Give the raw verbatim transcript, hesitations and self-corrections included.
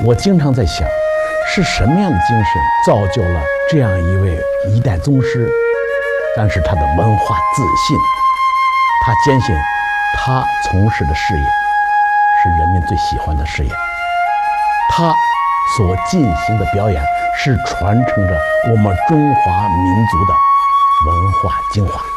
我经常在想，是什么样的精神造就了这样一位一代宗师？但是他的文化自信，他坚信他从事的事业是人民最喜欢的事业，他所进行的表演是传承着我们中华民族的文化精华。